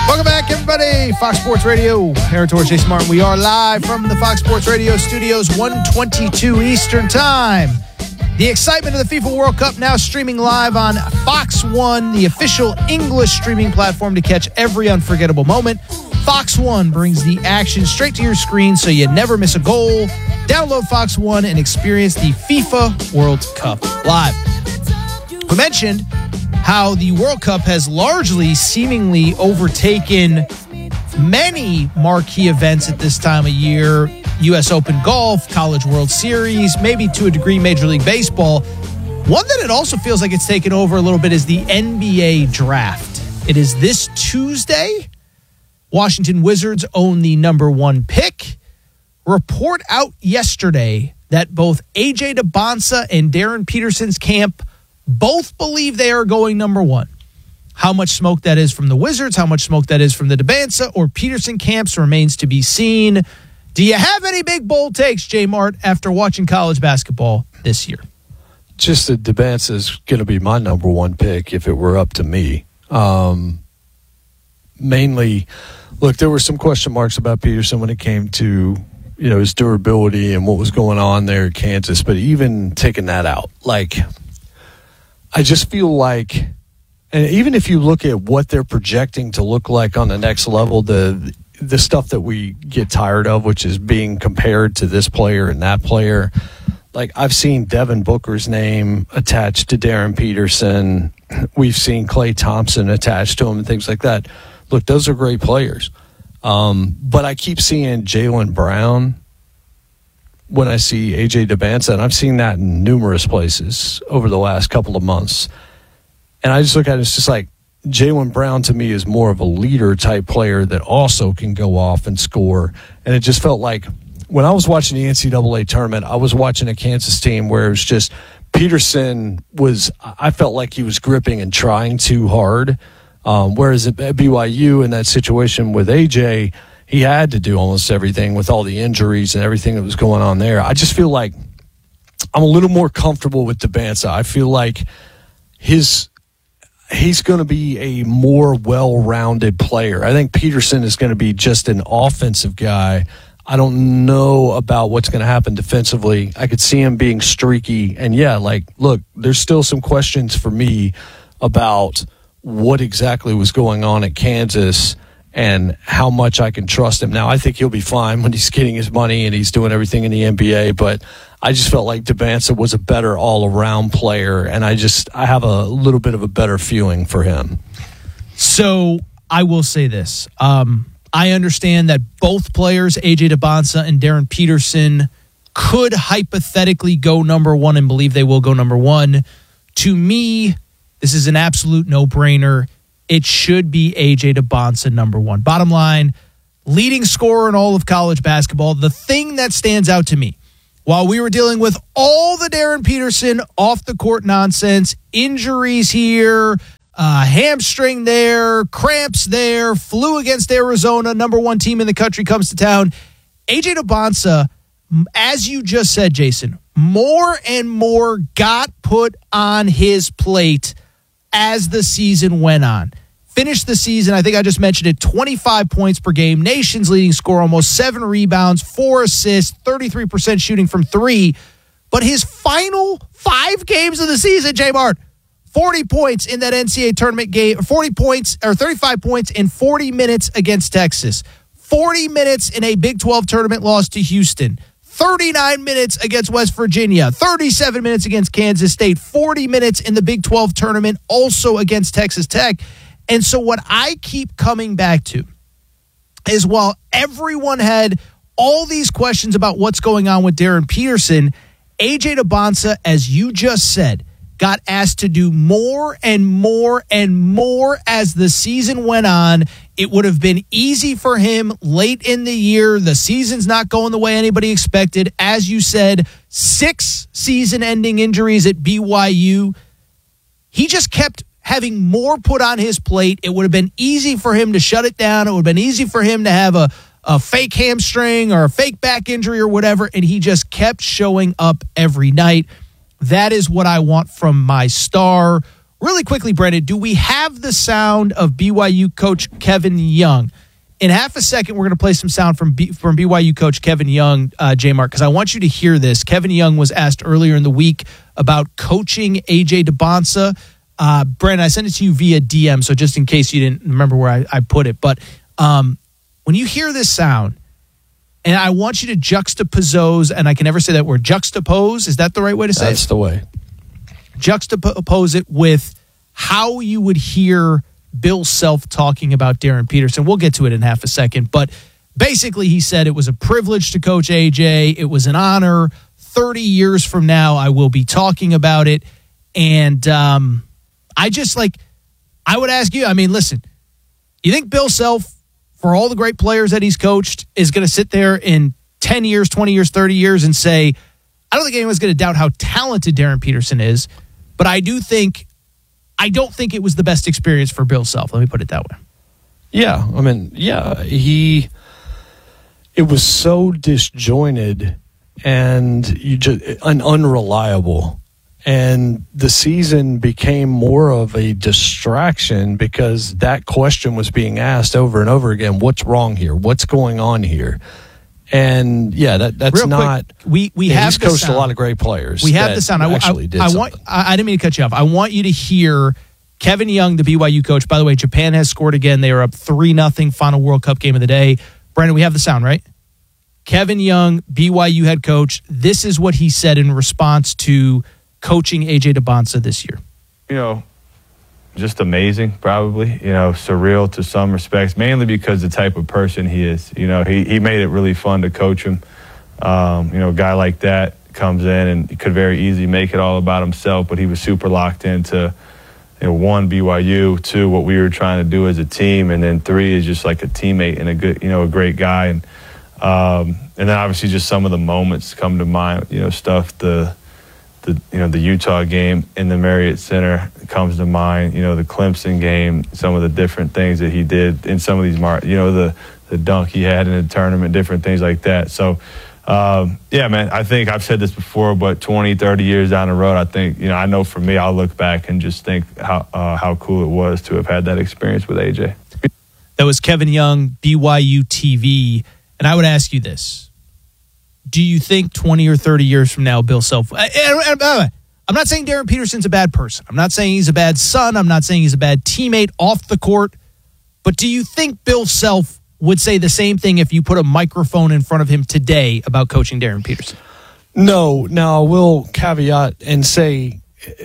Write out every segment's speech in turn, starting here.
Welcome back, everybody. Fox Sports Radio. Aaron Torres, Jason Martin. We are live from the Fox Sports Radio studios, 1:22 Eastern Time. The excitement of the FIFA World Cup now streaming live on Fox One, the official English streaming platform to catch every unforgettable moment. Fox One brings the action straight to your screen so you never miss a goal. Download Fox One and experience the FIFA World Cup live. We mentioned how the World Cup has largely seemingly overtaken many marquee events at this time of year. U.S. Open Golf, College World Series, maybe to a degree Major League Baseball. One that it also feels like it's taken over a little bit is the NBA Draft. It is this Tuesday. Washington Wizards own the number one pick. Report out yesterday that both A.J. Dybantsa and Darren Peterson's camp both believe they are going number one. How much smoke that is from the Wizards, how much smoke that is from the Dybantsa or Peterson camps remains to be seen. Do you have any big bold takes, J. Mart, after watching college basketball this year? Just that Dybantsa is going to be my number one pick if it were up to me. Mainly, look, there were some question marks about Peterson when it came to his durability and what was going on there at Kansas. But even taking that out, I just feel like, and even if you look at what they're projecting to look like on the next level, the stuff that we get tired of, which is being compared to this player and that player. Like, I've seen Devin Booker's name attached to Darren Peterson. We've seen Klay Thompson attached to him and things like that. Look, those are great players. But I keep seeing Jaylen Brown when I see A.J. Dybantsa, and I've seen that in numerous places over the last couple of months. And I just look at it, it's just like Jaylen Brown to me is more of a leader-type player that also can go off and score. And it just felt like when I was watching the NCAA tournament, I was watching a Kansas team where it was just Peterson I felt like he was gripping and trying too hard. Whereas at BYU in that situation with A.J., he had to do almost everything with all the injuries and everything that was going on there. I just feel like I'm a little more comfortable with Dybantsa. I feel like he's going to be a more well-rounded player. I think Peterson is going to be just an offensive guy. I don't know about what's going to happen defensively. I could see him being streaky. And, look, there's still some questions for me about what exactly was going on at Kansas and how much I can trust him. Now, I think he'll be fine when he's getting his money and he's doing everything in the NBA, but I just felt like Dybantsa was a better all-around player, and I have a little bit of a better feeling for him. So I will say this. I understand that both players, A.J. Dybantsa and Darren Peterson, could hypothetically go number one and believe they will go number one. To me, this is an absolute no-brainer. It should be A.J. Dybantsa number one. Bottom line, leading scorer in all of college basketball. The thing that stands out to me, while we were dealing with all the Darren Peterson off-the-court nonsense, injuries here, hamstring there, cramps there, flu against Arizona, number one team in the country comes to town. A.J. Dybantsa, as you just said, Jason, more and more got put on his plate as the season went on. Finished the season, I think I just mentioned it, 25 points per game, nation's leading scorer, almost 7 rebounds, 4 assists, 33% shooting from three. But his final 5 games of the season, J-Mart, 40 points in that NCAA tournament game, 40 points or 35 points in 40 minutes against Texas, 40 minutes in a Big 12 tournament loss to Houston, 39 minutes against West Virginia, 37 minutes against Kansas State, 40 minutes in the Big 12 tournament, also against Texas Tech. And so what I keep coming back to is while everyone had all these questions about what's going on with Darren Peterson, A.J. Dybantsa, as you just said, got asked to do more and more and more as the season went on. It would have been easy for him late in the year. The season's not going the way anybody expected. As you said, 6 season-ending injuries at BYU. He just kept having more put on his plate. It would have been easy for him to shut it down. It would have been easy for him to have a fake hamstring or a fake back injury or whatever, and he just kept showing up every night. That is what I want from my star. really quickly, Brendan, do we have the sound of BYU coach Kevin Young? In half a second, we're going to play some sound from BYU coach Kevin Young, J-Mark, because I want you to hear this. Kevin Young was asked earlier in the week about coaching A.J. Dybantsa. Brendan, I sent it to you via DM, so just in case you didn't remember where I put it. But when you hear this sound, and I want you to juxtapose, and I can never say that word, juxtapose, is that the right way to say it? That's the way. Juxtapose it with how you would hear Bill Self talking about Darren Peterson. We'll get to it in half a second, but basically he said it was a privilege to coach AJ. It was an honor. 30 years from now, I will be talking about it. And I would ask you, listen, you think Bill Self, for all the great players that he's coached, is going to sit there in 10 years, 20 years, 30 years and say, I don't think anyone's going to doubt how talented Darren Peterson is, but I don't think it was the best experience for Bill Self. Let me put it that way. Yeah. It was so disjointed and unreliable. And the season became more of a distraction because that question was being asked over and over again. What's wrong here? What's going on here? And that's real not. Quick, we have he's coached a lot of great players. We have the sound. I didn't mean to cut you off. I want you to hear Kevin Young, the BYU coach. By the way, Japan has scored again. They are up 3-0. Final World Cup game of the day. Brandon, we have the sound, right? Kevin Young, BYU head coach. This is what he said in response to coaching AJ Dybantsa this year. Just amazing, probably, surreal to some respects, mainly because the type of person he is. He made it really fun to coach him. A guy like that comes in and he could very easily make it all about himself, but he was super locked into, one, BYU, two, what we were trying to do as a team, and then three is just like a teammate and a good, a great guy. And then obviously just some of the moments come to mind, stuff, the Utah game in the Marriott Center comes to mind, the Clemson game, some of the different things that he did in some of these, the dunk he had in the tournament, different things like that. So, man, I think I've said this before, but 20, 30 years down the road, I think, I know for me, I'll look back and just think how cool it was to have had that experience with AJ. That was Kevin Young, BYU TV. And I would ask you this. Do you think 20 or 30 years from now, Bill Self... I'm not saying Darren Peterson's a bad person. I'm not saying he's a bad son. I'm not saying he's a bad teammate off the court. But do you think Bill Self would say the same thing if you put a microphone in front of him today about coaching Darren Peterson? No. Now, I will caveat and say,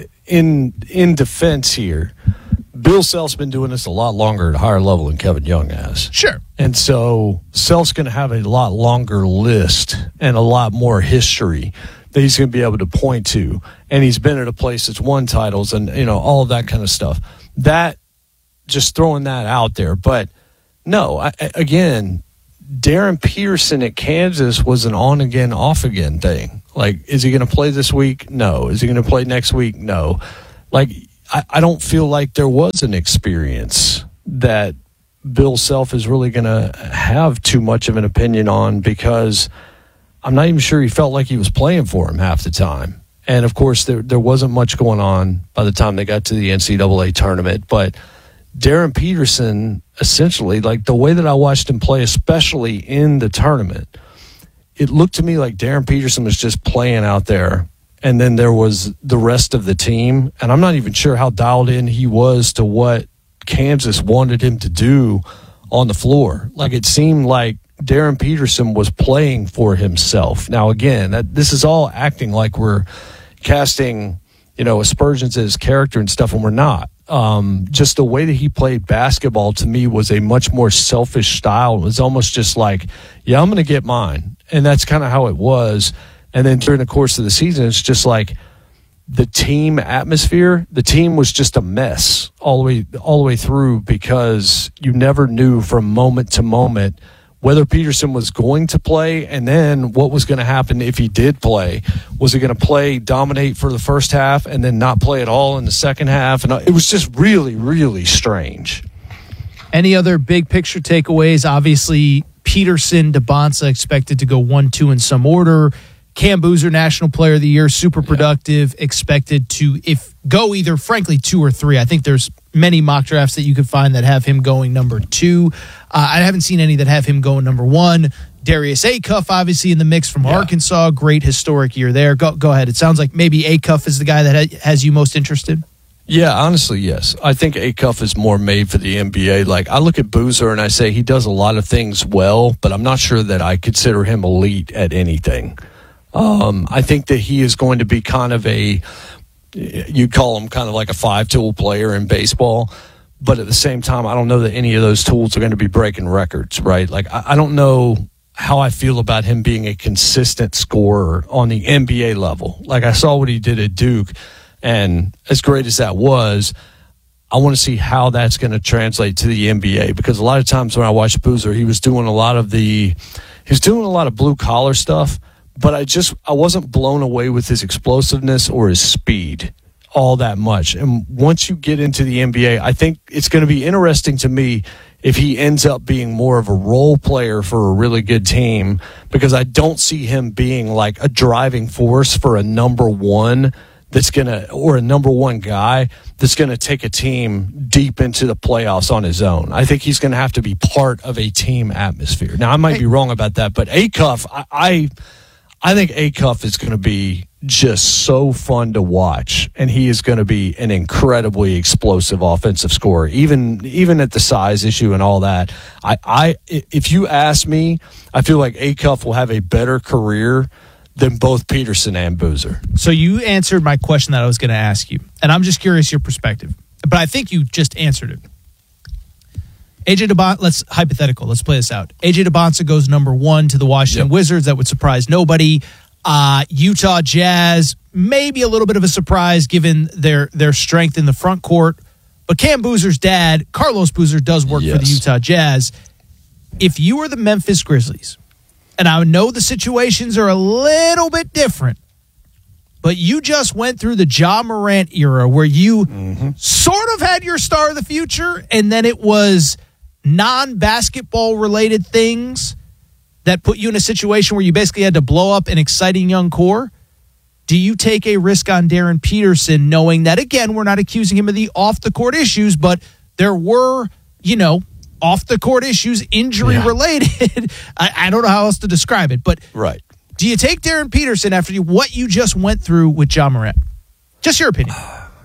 in defense here, Bill Self's been doing this a lot longer at a higher level than Kevin Young has. Sure. And so Self's going to have a lot longer list and a lot more history that he's going to be able to point to. And he's been at a place that's won titles and, all of that kind of stuff. That, just throwing that out there. But, no, again, Darren Peterson at Kansas was an on-again, off-again thing. Like, is he going to play this week? No. Is he going to play next week? No. Like, I don't feel like there was an experience that Bill Self is really going to have too much of an opinion on because I'm not even sure he felt like he was playing for him half the time. And, of course, there wasn't much going on by the time they got to the NCAA tournament. But Darren Peterson, essentially, like the way that I watched him play, especially in the tournament, it looked to me like Darren Peterson was just playing out there. And then there was the rest of the team. And I'm not even sure how dialed in he was to what Kansas wanted him to do on the floor. Like, it seemed like Darren Peterson was playing for himself. Now, again, this is all acting like we're casting, aspersions at his character and stuff, and we're not. Just the way that he played basketball to me was a much more selfish style. It was almost just like, yeah, I'm going to get mine. And that's kind of how it was. And then during the course of the season, it's just like the team atmosphere, the team was just a mess all the way through because you never knew from moment to moment whether Peterson was going to play and then what was going to happen if he did play. Was he going to play, dominate for the first half, and then not play at all in the second half? And it was just really, really strange. Any other big picture takeaways? Obviously, Peterson, Dybantsa expected to go 1-2 in some order. Cam Boozer, National Player of the Year, super productive, expected to go either, frankly, 2 or 3. I think there's many mock drafts that you could find that have him going number 2. I haven't seen any that have him going number 1. Darius Acuff, obviously, in the mix from Arkansas. Great historic year there. Go ahead. It sounds like maybe Acuff is the guy that has you most interested. Yeah, honestly, yes. I think Acuff is more made for the NBA. Like, I look at Boozer and I say he does a lot of things well, but I'm not sure that I consider him elite at anything. I think that he is going to be kind of you'd call him kind of like a 5-tool player in baseball. But at the same time, I don't know that any of those tools are going to be breaking records, right? Like, I don't know how I feel about him being a consistent scorer on the NBA level. Like, I saw what he did at Duke, and as great as that was, I want to see how that's going to translate to the NBA, because a lot of times when I watched Boozer, he was doing a lot of blue collar stuff, but I wasn't blown away with his explosiveness or his speed all that much. And once you get into the NBA, I think it's going to be interesting to me if he ends up being more of a role player for a really good team, because I don't see him being like a driving force for a number one or a number one guy that's going to take a team deep into the playoffs on his own. I think he's going to have to be part of a team atmosphere. Now, I might be wrong about that, but Acuff, I think Acuff is going to be just so fun to watch, and he is going to be an incredibly explosive offensive scorer, even at the size issue and all that. If you ask me, I feel like Acuff will have a better career than both Peterson and Boozer. So you answered my question that I was going to ask you, and I'm just curious your perspective, but I think you just answered it. AJ DeBonsa, let's play this out. AJ DeBonsa goes number 1 to the Washington Wizards. That would surprise nobody. Utah Jazz, maybe a little bit of a surprise given their strength in the front court. But Cam Boozer's dad, Carlos Boozer, does work for the Utah Jazz. If you were the Memphis Grizzlies, and I know the situations are a little bit different, but you just went through the Ja Morant era where you sort of had your star of the future, and then it was non-basketball related things that put you in a situation where you basically had to blow up an exciting young core. Do you take a risk on Darren Peterson, knowing that, again, we're not accusing him of the off-the-court issues, but there were, off-the-court issues, injury-related. I don't know how else to describe it, but right. Do you take Darren Peterson after what you just went through with Ja Morant? Just your opinion.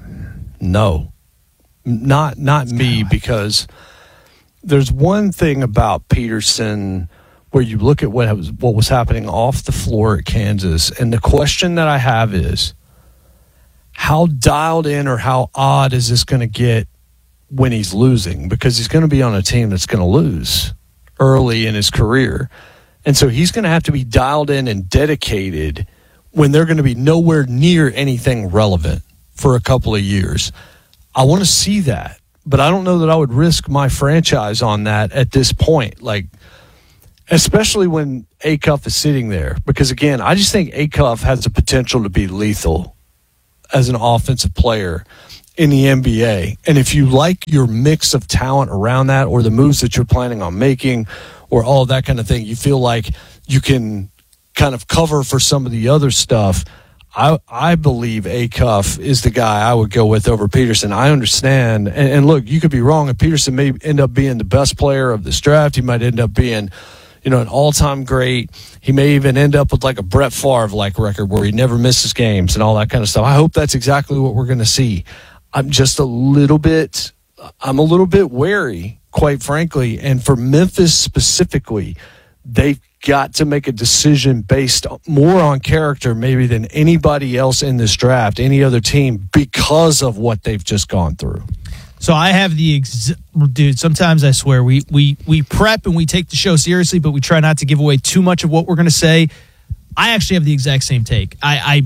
No. Not me, because there's one thing about Peterson where you look at what was happening off the floor at Kansas, and the question that I have is, how dialed in or how odd is this going to get when he's losing? Because he's going to be on a team that's going to lose early in his career. And so he's going to have to be dialed in and dedicated when they're going to be nowhere near anything relevant for a couple of years. I want to see that, but I don't know that I would risk my franchise on that at this point. Like, especially when Acuff is sitting there, because again, I just think Acuff has the potential to be lethal as an offensive player in the NBA. And if you like your mix of talent around that, or the moves that you're planning on making, or all of that kind of thing, you feel like you can kind of cover for some of the other stuff. I believe Acuff is the guy I would go with over Peterson. I understand. And look, you could be wrong. And Peterson may end up being the best player of this draft. He might end up being, an all-time great. He may even end up with like a Brett Favre-like record where he never misses games and all that kind of stuff. I hope that's exactly what we're going to see. I'm a little bit wary, quite frankly. And for Memphis specifically, they've got to make a decision based more on character maybe than anybody else in this draft, any other team, because of what they've just gone through. So I have dude, sometimes I swear we prep and we take the show seriously, but we try not to give away too much of what we're going to say. I actually have the exact same take. I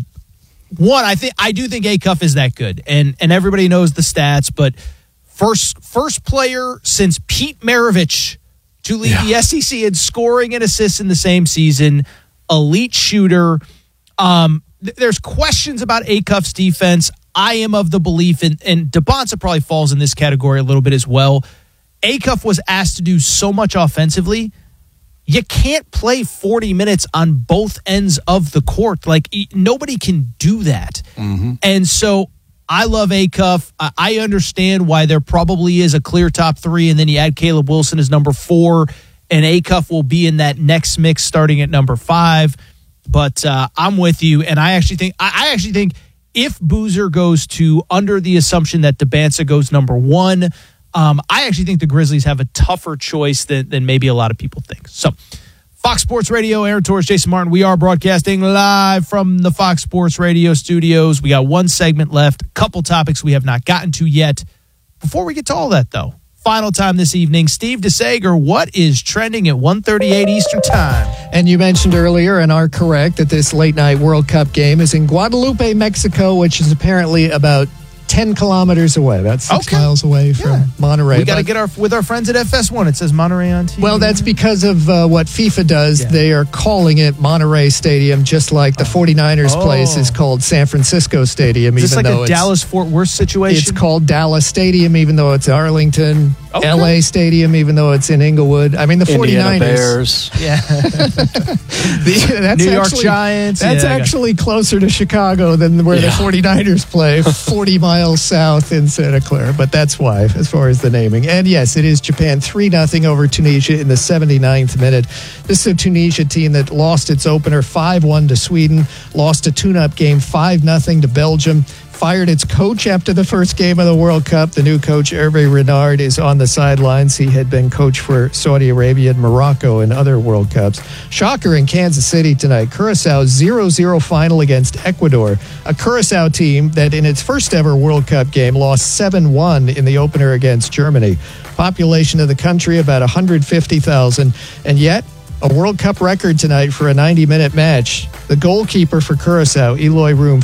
do think Acuff is that good, and everybody knows the stats, but first player since Pete Maravich to lead the SEC in scoring and assists in the same season, elite shooter. There's questions about Acuff's defense. I am of the belief, and DeBonsa probably falls in this category a little bit as well. Acuff was asked to do so much offensively, you can't play 40 minutes on both ends of the court. Like, nobody can do that. Mm-hmm. And so I love Acuff. I understand why there probably is a clear top 3, and then you add Caleb Wilson as number 4, and Acuff will be in that next mix starting at number 5. But I'm with you, and I actually think if Boozer goes to, under the assumption that Dembinsa goes number 1, I actually think the Grizzlies have a tougher choice than maybe a lot of people think. So, Fox Sports Radio, Aaron Torres, Jason Martin. We are broadcasting live from the Fox Sports Radio studios. We got one segment left, a couple topics we have not gotten to yet. Before we get to all that, though, final time this evening, Steve DeSager, what is trending at 1:38 Eastern Time? And you mentioned earlier, and are correct, that this late-night World Cup game is in Guadalupe, Mexico, which is apparently about 10 kilometers away, about 6 miles away from Monterrey. We got to get with our friends at FS1. It says Monterrey on TV. Well, that's because of what FIFA does. Yeah. They are calling it Monterrey Stadium, just like the 49ers place is called San Francisco Stadium. Is this even like though a Dallas-Fort Worth situation? It's called Dallas Stadium, even though it's Arlington. LA Stadium, even though it's in Inglewood. I mean, the Indiana 49ers. Bears. Yeah. That's New York Giants. That's actually closer to Chicago than where the 49ers play, 40 miles south in Santa Clara. But that's why, as far as the naming. And yes, it is Japan 3-0 over Tunisia in the 79th minute. This is a Tunisia team that lost its opener 5-1 to Sweden, lost a tune-up game 5-0 to Belgium, fired its coach after the first game of the World Cup. The new coach, Hervé Renard, is on the sidelines. He had been coach for Saudi Arabia and Morocco in other World Cups. Shocker in Kansas City tonight. Curaçao 0-0 final against Ecuador. A Curaçao team that in its first ever World Cup game lost 7-1 in the opener against Germany. Population of the country about 150,000. And yet, a World Cup record tonight for a 90-minute match. The goalkeeper for Curaçao, Eloy Room,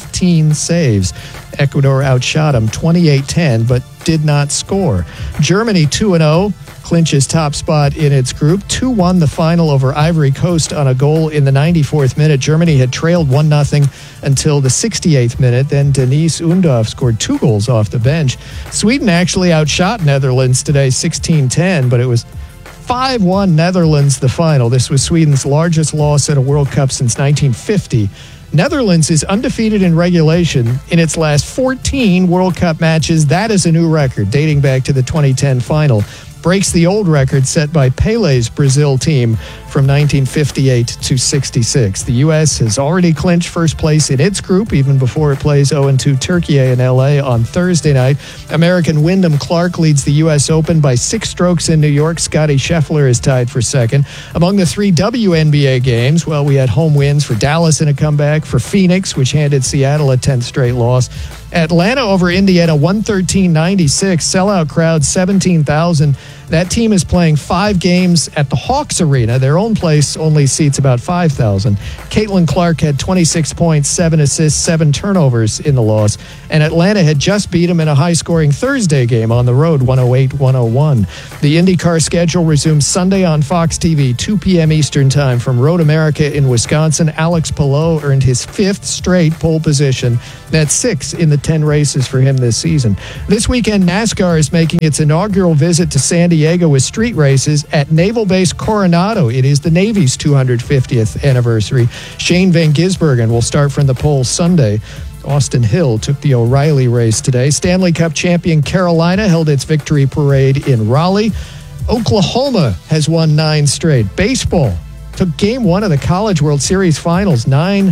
15 saves. Ecuador outshot him 28-10, but did not score. Germany 2-0, clinches top spot in its group. 2-1 the final over Ivory Coast on a goal in the 94th minute. Germany had trailed 1-0 until the 68th minute. Then Denise Undorf scored 2 goals off the bench. Sweden actually outshot Netherlands today 16-10, but it was 5-1 Netherlands the final. This was Sweden's largest loss at a World Cup since 1950. Netherlands is undefeated in regulation in its last 14 World Cup matches. That is a new record dating back to the 2010 final. Breaks the old record set by Pele's Brazil team from 1958 to 66. The U.S. has already clinched first place in its group even before it plays 0-2 Turkey in L.A. on Thursday night. American Wyndham Clark leads the U.S. Open by 6 strokes in New York. Scottie Scheffler is tied for second. Among the 3 WNBA games, well, we had home wins for Dallas in a comeback, for Phoenix, which handed Seattle a 10th straight loss. Atlanta over Indiana, 113-96. Sellout crowd, 17,000. That team is playing 5 games at the Hawks Arena. Their own place only seats about 5,000. Caitlin Clark had 26 points, 7 assists, 7 turnovers in the loss. And Atlanta had just beat them in a high-scoring Thursday game on the road, 108-101. The IndyCar schedule resumes Sunday on Fox TV, 2 p.m. Eastern Time from Road America in Wisconsin. Alex Palou earned his 5th straight pole position. That's 6 in the 10 races for him this season. This weekend, NASCAR is making its inaugural visit to San Diego with street races at Naval Base Coronado. It is the Navy's 250th anniversary. Shane Van Gisbergen will start from the pole Sunday. Austin Hill took the O'Reilly race today. Stanley Cup champion Carolina held its victory parade in Raleigh. Oklahoma has won 9 straight. Baseball took Game 1 of the College World Series Finals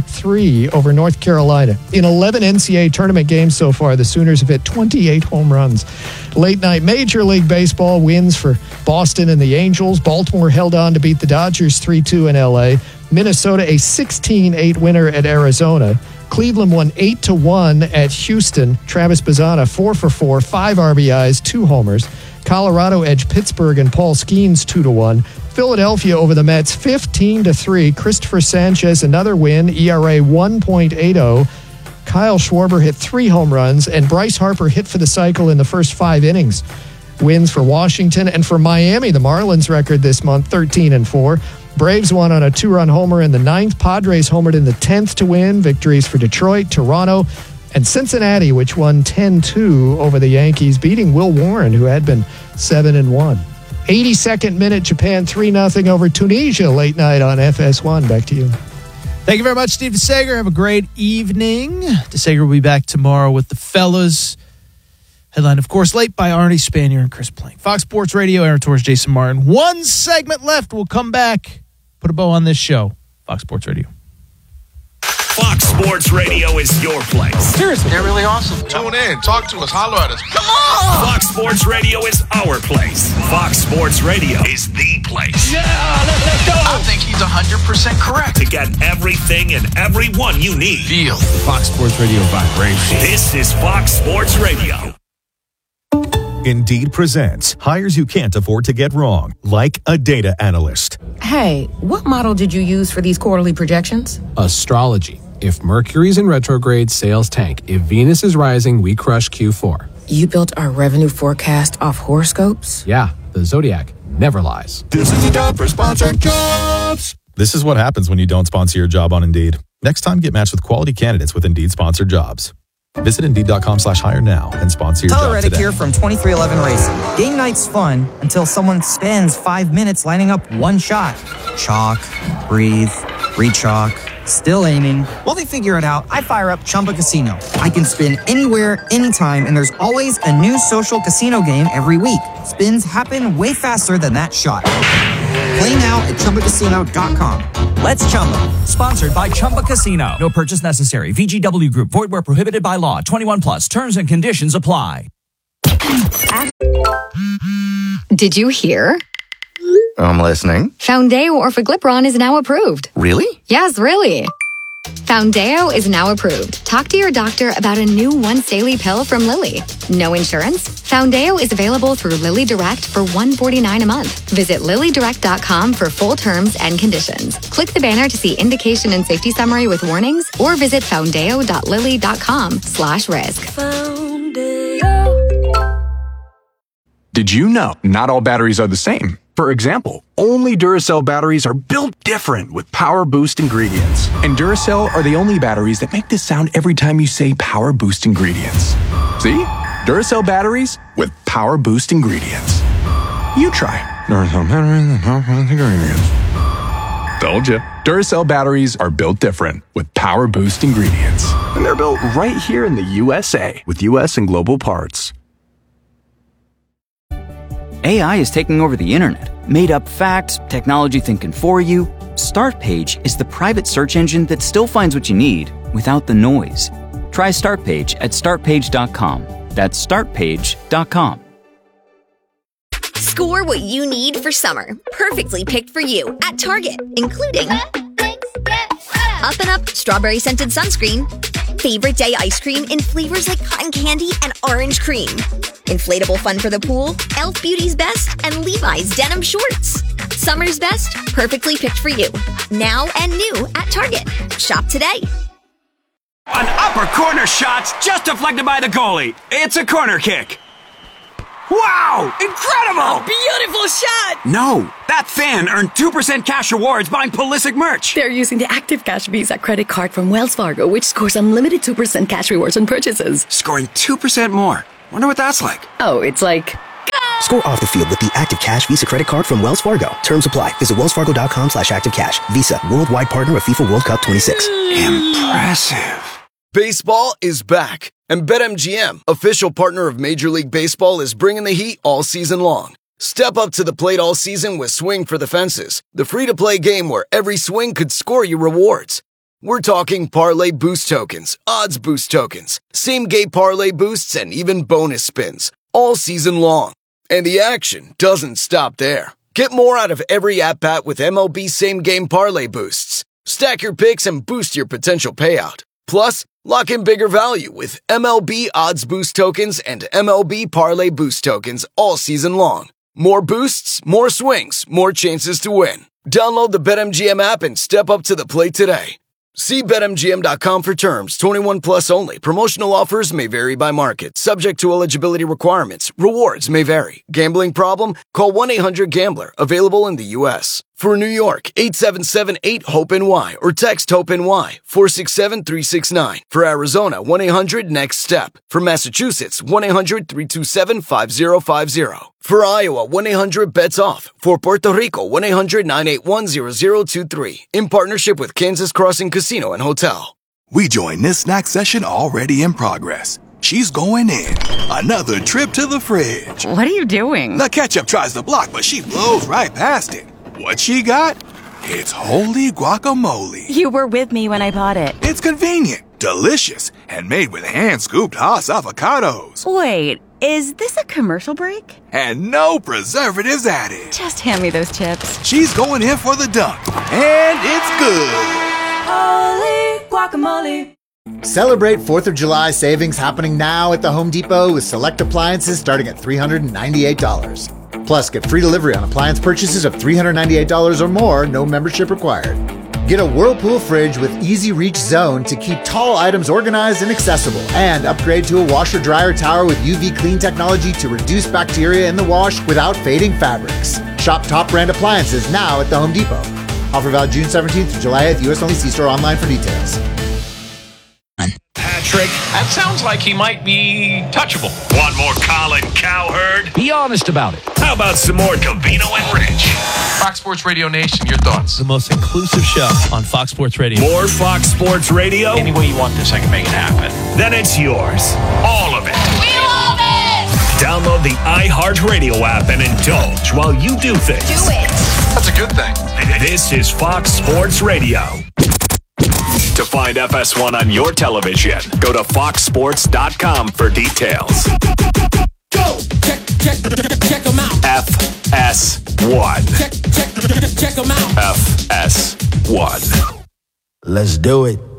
9-3 over North Carolina. In 11 NCAA tournament games so far, the Sooners have hit 28 home runs. Late night Major League Baseball wins for Boston and the Angels. Baltimore held on to beat the Dodgers 3-2 in LA. Minnesota a 16-8 winner at Arizona. Cleveland won 8-1 at Houston. Travis Bazzana 4-for-4, 5 RBIs, 2 homers. Colorado edged Pittsburgh and Paul Skeens 2-1. Philadelphia over the Mets 15-3. Christopher Sanchez another win, ERA 1.80. Kyle Schwarber hit 3 home runs, and Bryce Harper hit for the cycle in the first 5 innings. Wins for Washington and for Miami. The Marlins record this month 13-4. Braves won on a 2-run homer in the 9th. Padres homered in the 10th to win. Victories for Detroit, Toronto, and Cincinnati, which won 10-2 over the Yankees, beating Will Warren, who had been 7-1. 82nd minute, Japan 3-0 over Tunisia late night on FS1. Back to you. Thank you very much, Steve DeSager. Have a great evening. DeSager will be back tomorrow with the fellas. Headline, of course, late by Arnie Spanier and Chris Plank. Fox Sports Radio, Aaron Torres, Jason Martin. One segment left. We'll come back, put a bow on this show. Fox Sports Radio. Fox Sports Radio is your place. Seriously, they're really awesome. Tune in, talk to us, holler at us. Come on! Fox Sports Radio is our place. Fox Sports Radio is the place. Yeah, let's go! I think he's 100% correct. To get everything and everyone you need. Feel Fox Sports Radio vibration. This is Fox Sports Radio. Indeed presents hires you can't afford to get wrong, like a data analyst. Hey, what model did you use for these quarterly projections? Astrology. If Mercury's in retrograde, sales tank. If Venus is rising, we crush Q4. You built our revenue forecast off horoscopes? Yeah, the Zodiac never lies. This is the time for sponsored jobs. This is what happens when you don't sponsor your job on Indeed. Next time, get matched with quality candidates with Indeed sponsored jobs. Visit Indeed.com/hire now and sponsor your Tyler job Reddick today. here from 2311 Racing. Game night's fun until someone spends 5 minutes lining up one shot. Chalk, breathe, re-chalk, still aiming. While they figure it out, I fire up Chumba Casino. I can spin anywhere, anytime, and there's always a new social casino game every week. Spins happen way faster than that shot. Play now at ChumbaCasino.com. Let's Chumba. Sponsored by Chumba Casino. No purchase necessary. VGW Group. Void where prohibited by law. 21 plus. Terms and conditions apply. Did you hear? I'm listening. Foundeo Orforglipron is now approved. Really? Yes, really. Foundeo is now approved. Talk to your doctor about a new once-daily pill from Lilly. No insurance? Foundeo is available through Lilly Direct for $149 a month. Visit LillyDirect.com for full terms and conditions. Click the banner to see indication and safety summary with warnings, or visit foundeo.lilly.com/risk. Did you know not all batteries are the same? For example, only Duracell batteries are built different with Power Boost ingredients. And Duracell are the only batteries that make this sound every time you say Power Boost ingredients. See? Duracell batteries with Power Boost ingredients. You try Duracell batteries with Power Boost ingredients. Told you. Duracell batteries are built different with Power Boost ingredients. And they're built right here in the USA with US and global parts. AI is taking over the internet. Made up facts, technology thinking for you. Startpage is the private search engine that still finds what you need without the noise. Try Startpage at startpage.com. That's startpage.com. Score what you need for summer. Perfectly picked for you at Target, including Up and Up strawberry scented sunscreen, favorite day ice cream in flavors like cotton candy and orange cream, inflatable fun for the pool, Elf Beauty's Best, and Levi's denim shorts. Summer's best, perfectly picked for you. Now and new at Target. Shop today. An upper corner shot's just deflected by the goalie. It's a corner kick. Wow! Incredible! Beautiful shot! No, that fan earned 2% cash rewards buying Pulisic merch. They're using the Active Cash Visa credit card from Wells Fargo, which scores unlimited 2% cash rewards on purchases. Scoring 2% more. Wonder what that's like. Oh, it's like... Score off the field with the Active Cash Visa credit card from Wells Fargo. Terms apply. Visit wellsfargo.com/activecash. Visa, worldwide partner of FIFA World Cup 26. Impressive. Baseball is back, and BetMGM, official partner of Major League Baseball, is bringing the heat all season long. Step up to the plate all season with Swing for the Fences, the free-to-play game where every swing could score you rewards. We're talking parlay boost tokens, odds boost tokens, same-game parlay boosts, and even bonus spins, all season long. And the action doesn't stop there. Get more out of every at-bat with MLB same-game parlay boosts. Stack your picks and boost your potential payout. Plus, lock in bigger value with MLB odds boost tokens and MLB parlay boost tokens all season long. More boosts, more swings, more chances to win. Download the BetMGM app and step up to the plate today. See BetMGM.com for terms. 21 plus only. Promotional offers may vary by market. Subject to eligibility requirements. Rewards may vary. Gambling problem? Call 1-800-GAMBLER. Available in the U.S. For New York, 877-8-HOPE-NY or text HOPE-NY 467-369. For Arizona, 1-800-NEXT-STEP. For Massachusetts, 1-800-327-5050. For Iowa, 1-800-BETS-OFF. For Puerto Rico, 1-800-981-0023. In partnership with Kansas Crossing Casino and Hotel. We join this snack session already in progress. She's going in. Another trip to the fridge. What are you doing? The ketchup tries to block, but she blows right past it. What she got? It's holy guacamole. You were with me when I bought it. It's convenient, delicious, and made with hand-scooped Haas avocados. Wait, is this a commercial break? And no preservatives added. Just hand me those chips. She's going in for the dunk, and it's good. Holy guacamole. Celebrate 4th of July savings happening now at the Home Depot with select appliances starting at $398. Plus, get free delivery on appliance purchases of $398 or more, no membership required. Get a Whirlpool fridge with easy reach zone to keep tall items organized and accessible. And upgrade to a washer-dryer tower with UV clean technology to reduce bacteria in the wash without fading fabrics. Shop top brand appliances now at the Home Depot. Offer valid June 17th to July 8th. U.S. only. See store online for details. Patrick, that sounds like he might be touchable. Want more Colin Cowherd? Be honest about it. How about some more Covino and Rich? Fox Sports Radio Nation, your thoughts? The most inclusive show on Fox Sports Radio. More Fox Sports Radio? Any way you want this, I can make it happen. Then it's yours. All of it. We love it! Download the iHeartRadio app and indulge while you do things. Do it. That's a good thing. This is Fox Sports Radio. To find FS1 on your television, go to foxsports.com for details. Go! Check them out. FS1. Check them out. FS1. Let's do it.